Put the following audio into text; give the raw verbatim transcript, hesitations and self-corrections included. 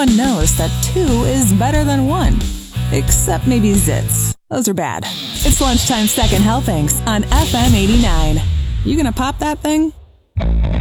everyone knows that two is better than one. Except maybe zits. Those are bad. It's Lunchtime Second Helpings on F M eighty-nine. You gonna pop that thing?